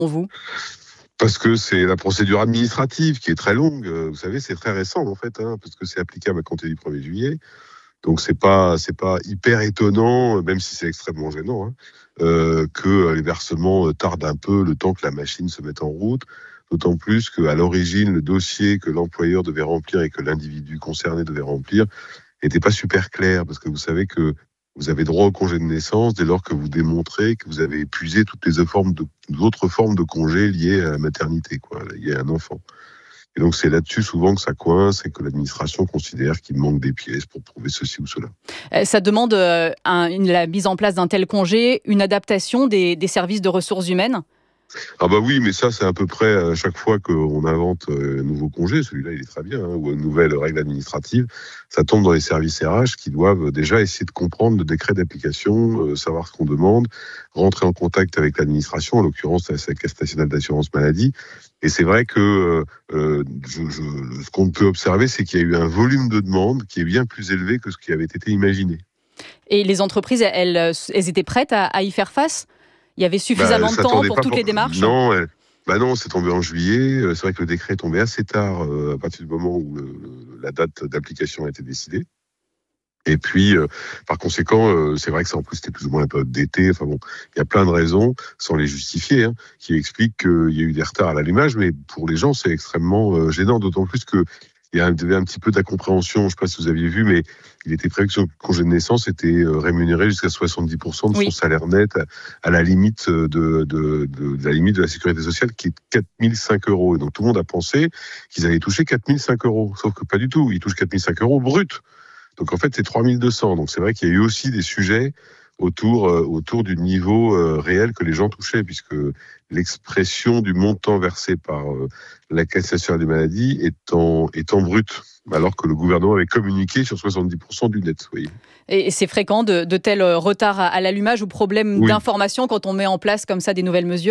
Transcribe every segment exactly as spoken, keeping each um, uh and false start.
pour vous ? Parce que c'est la procédure administrative qui est très longue. Vous savez, c'est très récent en fait, hein, parce que c'est applicable à compter du premier juillet. Donc c'est pas c'est pas hyper étonnant, même si c'est extrêmement gênant, hein, euh, que les versements tardent un peu le temps que la machine se mette en route. D'autant plus qu'à l'origine, le dossier que l'employeur devait remplir et que l'individu concerné devait remplir n'était pas super clair, parce que vous savez que vous avez droit au congé de naissance dès lors que vous démontrez que vous avez épuisé toutes les autres formes de, autres formes de congés liées à la maternité, quoi, liées à un enfant. Et donc c'est là-dessus souvent que ça coince et que l'administration considère qu'il manque des pièces pour prouver ceci ou cela. Ça demande euh, un, une, la mise en place d'un tel congé, une adaptation des, des services de ressources humaines ? Ah bah oui, mais ça c'est à peu près à chaque fois qu'on invente un nouveau congé, celui-là il est très bien, hein, ou une nouvelle règle administrative, ça tombe dans les services R H qui doivent déjà essayer de comprendre le décret d'application, euh, savoir ce qu'on demande, rentrer en contact avec l'administration, en l'occurrence la Caisse nationale d'assurance maladie. Et c'est vrai que euh, je, je, ce qu'on peut observer, c'est qu'il y a eu un volume de demandes qui est bien plus élevé que ce qui avait été imaginé. Et les entreprises, elles, elles étaient prêtes à, à y faire face ? Il y avait suffisamment bah, de temps pour toutes pour... les démarches ? Non, elle... bah non, c'est tombé en juillet. C'est vrai que le décret est tombé assez tard, euh, à partir du moment où le, la date d'application a été décidée. Et puis, euh, par conséquent, euh, c'est vrai que ça en plus c'était plus ou moins la période d'été. Enfin bon, il y a plein de raisons, sans les justifier, hein, qui expliquent qu'il y a eu des retards à l'allumage. Mais pour les gens, c'est extrêmement euh, gênant, d'autant plus que il y avait un petit peu d'incompréhension. Je ne sais pas si vous aviez vu, mais il était prévu que son congé de naissance était rémunéré jusqu'à soixante-dix pour cent de son oui. salaire net, à, à la limite de, de, de, de la limite de la sécurité sociale, qui est quatre mille cinq euros. Et donc tout le monde a pensé qu'ils allaient toucher quatre mille cinq euros, sauf que pas du tout. Ils touchent quatre mille cinq euros brut. Donc en fait, c'est trois mille deux cents. Donc c'est vrai qu'il y a eu aussi des sujets autour euh, autour du niveau euh, réel que les gens touchaient, puisque l'expression du montant versé par euh, la Caisse nationale des maladies est en, est en brut, alors que le gouvernement avait communiqué sur soixante-dix pour cent du net. Vous voyez. Et c'est fréquent de, de tels retards à, à l'allumage ou problèmes oui. d'information quand on met en place comme ça des nouvelles mesures ?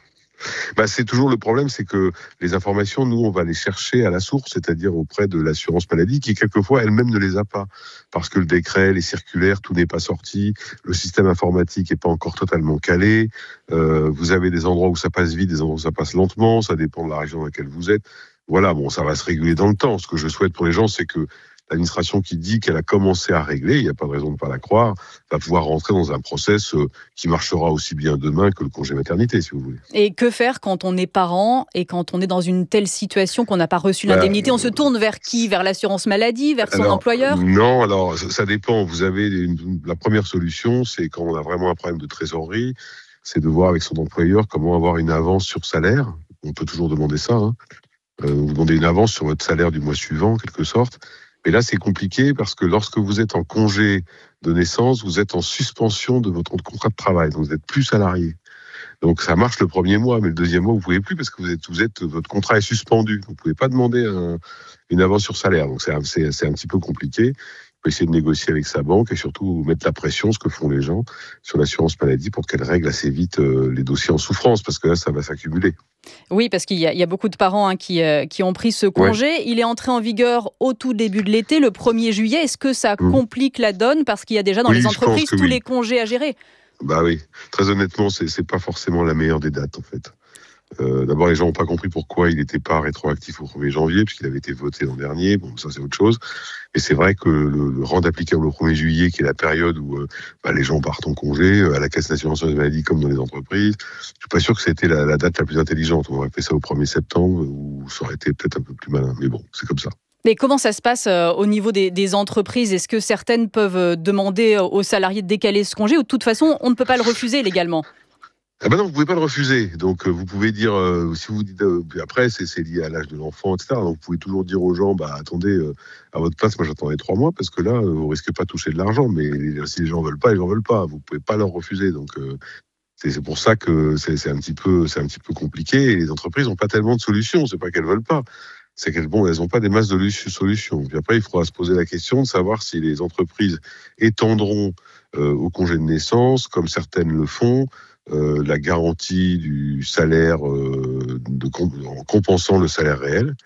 Bah, c'est toujours le problème, c'est que les informations, nous, on va les chercher à la source, c'est-à-dire auprès de l'assurance maladie, qui quelquefois elle-même ne les a pas, parce que le décret, les circulaires, tout n'est pas sorti, le système informatique n'est pas encore totalement calé, euh, vous avez des endroits où ça passe vite, des endroits où ça passe lentement, ça dépend de la région dans laquelle vous êtes. Voilà, bon, ça va se réguler dans le temps. Ce que je souhaite pour les gens, c'est que l'administration qui dit qu'elle a commencé à régler, il n'y a pas de raison de ne pas la croire, va pouvoir rentrer dans un process qui marchera aussi bien demain que le congé maternité, si vous voulez. Et que faire quand on est parent et quand on est dans une telle situation qu'on n'a pas reçu l'indemnité ? On se tourne vers qui ? Vers l'assurance maladie ? Vers son alors, employeur ? Non, alors ça dépend. Vous avez une, la première solution, c'est quand on a vraiment un problème de trésorerie, c'est de voir avec son employeur comment avoir une avance sur salaire. On peut toujours demander ça, hein. Euh, vous demandez une avance sur votre salaire du mois suivant, en quelque sorte. Mais là, c'est compliqué parce que lorsque vous êtes en congé de naissance, vous êtes en suspension de votre contrat de travail, donc vous n'êtes plus salarié. Donc ça marche le premier mois, mais le deuxième mois, vous ne pouvez plus parce que vous êtes, vous êtes, votre contrat est suspendu. Vous ne pouvez pas demander un, une avance sur salaire. Donc c'est, c'est, c'est un petit peu compliqué. Il faut essayer de négocier avec sa banque et surtout mettre la pression, ce que font les gens, sur l'assurance maladie pour qu'elle règle assez vite euh, les dossiers en souffrance, parce que là, ça va s'accumuler. Oui, parce qu'il y a, il y a beaucoup de parents hein, qui, euh, qui ont pris ce congé. Ouais. Il est entré en vigueur au tout début de l'été, le premier juillet. Est-ce que ça mmh. complique la donne parce qu'il y a déjà dans oui, les entreprises tous oui. les congés à gérer ? Bah oui, très honnêtement, c'est, c'est pas forcément la meilleure des dates en fait. Euh, d'abord, les gens n'ont pas compris pourquoi il n'était pas rétroactif au premier janvier, puisqu'il avait été voté l'an dernier. Bon, ça c'est autre chose. Et c'est vrai que le, le rendre applicable au premier juillet, qui est la période où euh, bah, les gens partent en congé, euh, à la Caisse nationale des maladies comme dans les entreprises, je suis pas sûr que c'était la, la date la plus intelligente. On aurait fait ça au premier septembre, où ça aurait été peut-être un peu plus malin. Mais bon, c'est comme ça. Mais comment ça se passe euh, au niveau des, des entreprises ? Est-ce que certaines peuvent euh, demander aux salariés de décaler ce congé ou de toute façon, on ne peut pas le refuser légalement ? Ah ben non, vous pouvez pas le refuser. Donc, euh, vous pouvez dire, euh, si vous dites, euh, puis après, c'est, c'est lié à l'âge de l'enfant, et cetera. Donc, vous pouvez toujours dire aux gens, bah, attendez, euh, à votre place, moi, j'attendais trois mois parce que là, euh, vous risquez pas de toucher de l'argent. Mais si les gens veulent pas, ils en veulent pas. Vous pouvez pas leur refuser. Donc, euh, c'est, c'est pour ça que c'est, c'est un petit peu, c'est un petit peu compliqué. Et les entreprises n'ont pas tellement de solutions. C'est pas qu'elles veulent pas. C'est qu'elles, bon, elles n'ont pas des masses de solutions. Puis après, il faudra se poser la question de savoir si les entreprises étendront euh, au congé de naissance, comme certaines le font, Euh, la garantie du salaire euh, de, en compensant le salaire réel.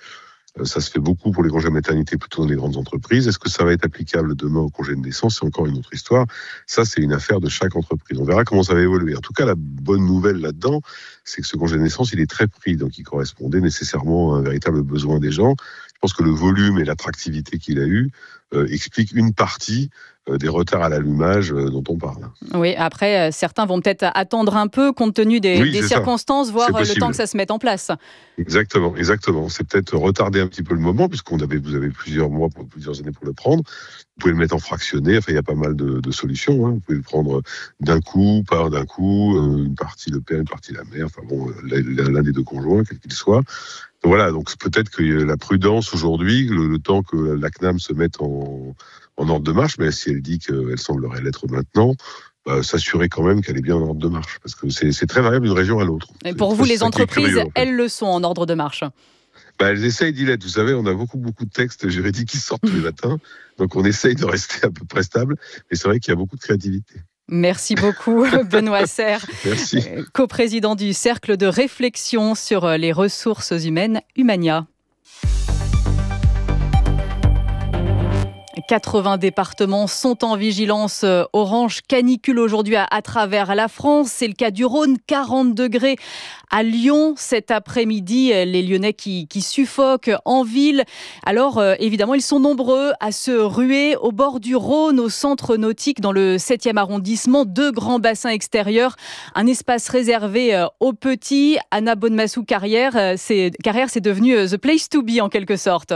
Ça se fait beaucoup pour les congés maternité, plutôt dans les grandes entreprises. Est-ce que ça va être applicable demain au congé de naissance? C'est encore une autre histoire. Ça, c'est une affaire de chaque entreprise. On verra comment ça va évoluer. En tout cas, la bonne nouvelle là-dedans, c'est que ce congé de naissance, il est très pris, donc il correspondait nécessairement à un véritable besoin des gens. Je pense que le volume et l'attractivité qu'il a eu euh, expliquent une partie euh, des retards à l'allumage euh, dont on parle. Oui, après, euh, certains vont peut-être attendre un peu compte tenu des, oui, des circonstances, voir le temps que ça se mette en place. Exactement, exactement. C'est peut-être retarder un petit peu le moment, puisqu'on avait, vous avez plusieurs mois, pour, plusieurs années pour le prendre. Vous pouvez le mettre en fractionné. Enfin, il y a pas mal de, de solutions. Hein. Vous pouvez le prendre d'un coup, pas d'un coup, euh, une partie le père, une partie la mère. Enfin bon, l'un des deux conjoints, quel qu'il soit. Voilà, donc peut-être que la prudence aujourd'hui, le, le temps que la C N A M se mette en, en ordre de marche, mais si elle dit qu'elle semblerait l'être maintenant, bah, s'assurer quand même qu'elle est bien en ordre de marche, parce que c'est, c'est très variable d'une région à l'autre. Et pour vous, les entreprises, curieux, en fait. Elles le sont en ordre de marche. Bah, elles essayent d'y l'être. Vous savez, on a beaucoup, beaucoup de textes juridiques qui sortent tous les matins, donc on essaye de rester à peu près stable, mais c'est vrai qu'il y a beaucoup de créativité. Merci beaucoup, Benoît Serre, Merci. coprésident du Cercle de réflexion sur les ressources humaines Humania. quatre-vingts départements sont en vigilance orange canicule aujourd'hui à, à travers la France. C'est le cas du Rhône, quarante degrés à Lyon cet après-midi. Les Lyonnais qui, qui suffoquent en ville. Alors euh, évidemment, ils sont nombreux à se ruer au bord du Rhône, au centre nautique dans le septième arrondissement. Deux grands bassins extérieurs, un espace réservé euh, aux petits. Anna Bonmassou-Carrière, euh, c'est, Carrière, c'est devenu euh, the place to be en quelque sorte.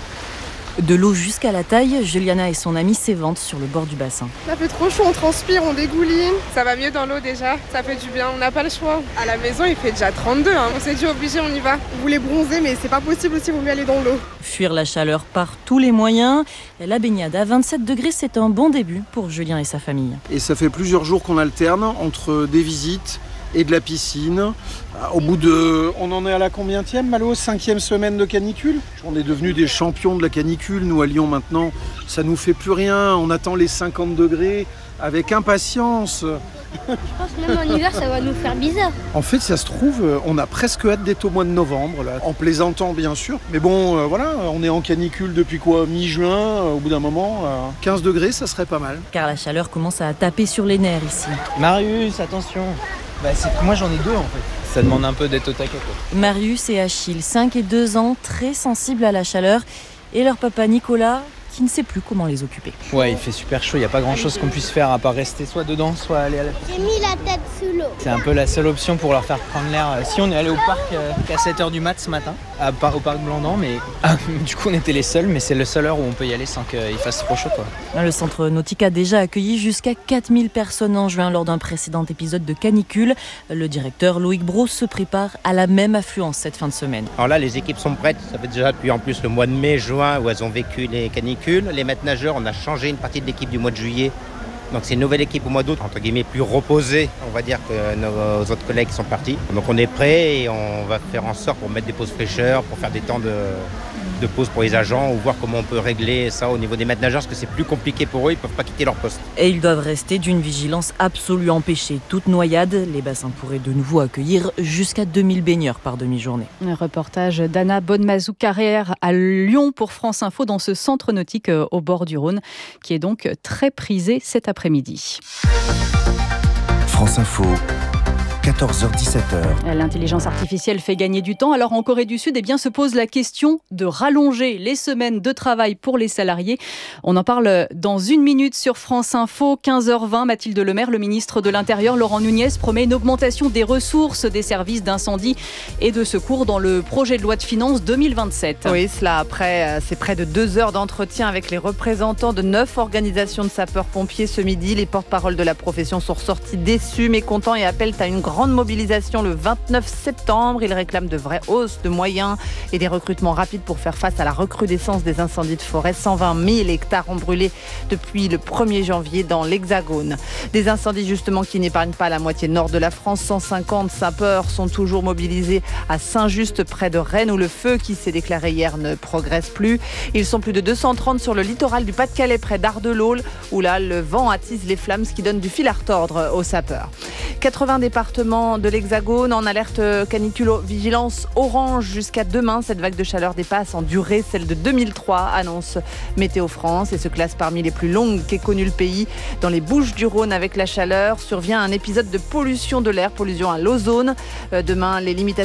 De l'eau jusqu'à la taille, Juliana et son amie s'éventent sur le bord du bassin. Ça fait trop chaud, on transpire, on dégouline. Ça va mieux dans l'eau déjà, ça fait du bien, on n'a pas le choix. À la maison, il fait déjà trente-deux, hein. On s'est dit obligé, on y va. On voulait bronzer, mais c'est pas possible aussi, il vaut mieux aller dans l'eau. Fuir la chaleur par tous les moyens. La baignade à vingt-sept degrés, c'est un bon début pour Julien et sa famille. Et ça fait plusieurs jours qu'on alterne entre des visites et de la piscine. Au bout de... On en est à la combientième, Malo? Cinquième semaine de canicule. On est devenus des champions de la canicule, nous à Lyon maintenant. Ça nous fait plus rien, on attend les cinquante degrés avec impatience. Je pense que même en hiver, ça va nous faire bizarre. En fait, ça se trouve, on a presque hâte d'être au mois de novembre, là. En plaisantant bien sûr. Mais bon, euh, voilà, on est en canicule depuis quoi? Mi-juin, euh, au bout d'un moment, euh, quinze degrés, ça serait pas mal. Car la chaleur commence à taper sur les nerfs ici. Marius, attention. Bah, c'est que moi j'en ai deux en fait. Ça demande un peu d'être au taquet quoi. Marius et Achille, cinq et deux ans, très sensibles à la chaleur. Et leur papa Nicolas, qui ne sait plus comment les occuper. Ouais, il fait super chaud, il n'y a pas grand chose qu'on puisse faire à part rester soit dedans, soit aller à la piscine. J'ai mis la tête sous l'eau. C'est un peu la seule option pour leur faire prendre l'air. Si on est allé au parc euh, qu'à sept heures du mat ce matin, à, au parc Blandan, mais ah, du coup on était les seuls, mais c'est le seul heure où on peut y aller sans qu'il fasse trop chaud quoi. Le centre nautique a déjà accueilli jusqu'à quatre mille personnes en juin lors d'un précédent épisode de canicule. Le directeur Loïc Bros se prépare à la même affluence cette fin de semaine. Alors là, les équipes sont prêtes. Ça fait déjà depuis en plus le mois de mai, juin où elles ont vécu les canicules. Les maîtres nageurs, on a changé une partie de l'équipe du mois de juillet. Donc c'est une nouvelle équipe au mois d'août, entre guillemets plus reposée, on va dire, que nos autres collègues qui sont partis. Donc on est prêt et on va faire en sorte pour mettre des pauses fraîcheurs, pour faire des temps de, de pause pour les agents ou voir comment on peut régler ça au niveau des maîtres nageurs parce que c'est plus compliqué pour eux, ils ne peuvent pas quitter leur poste. Et ils doivent rester d'une vigilance absolue, empêcher toute noyade. Les bassins pourraient de nouveau accueillir jusqu'à deux mille baigneurs par demi-journée. Un reportage d'Anna Bonmassou-Carrière à Lyon pour France Info dans ce centre nautique au bord du Rhône qui est donc très prisé cet après-midi. Après-midi. France Info, quatorze heures dix-sept heures. L'intelligence artificielle fait gagner du temps. Alors en Corée du Sud, eh bien, se pose la question de rallonger les semaines de travail pour les salariés. On en parle dans une minute sur France Info, quinze heures vingt. Mathilde Lemaire, le ministre de l'Intérieur, Laurent Nunez, promet une augmentation des ressources des services d'incendie et de secours dans le projet de loi de finances deux mille vingt-sept. Oui, cela après, c'est près de deux heures d'entretien avec les représentants de neuf organisations de sapeurs-pompiers ce midi. Les porte-paroles de la profession sont ressortis déçus, mécontents et appellent à une grande mobilisation le vingt-neuf septembre. Ils réclament de vraies hausses de moyens et des recrutements rapides pour faire face à la recrudescence des incendies de forêt. cent vingt mille hectares ont brûlé depuis le premier janvier dans l'Hexagone. Des incendies justement qui n'épargnent pas la moitié nord de la France. cent cinquante sapeurs sont toujours mobilisés à Saint-Just près de Rennes où le feu qui s'est déclaré hier ne progresse plus. Ils sont plus de deux cent trente sur le littoral du Pas-de-Calais près d'Ardelôle où là le vent attise les flammes, ce qui donne du fil à retordre aux sapeurs. quatre-vingts départements départements de l'Hexagone en alerte canicule vigilance orange jusqu'à demain. Cette vague de chaleur dépasse en durée celle de deux mille trois, annonce Météo France, et se classe parmi les plus longues qu'ait connu le pays. Dans les Bouches-du-Rhône, avec la chaleur, survient un épisode de pollution de l'air, pollution à l'ozone. Demain, les limitations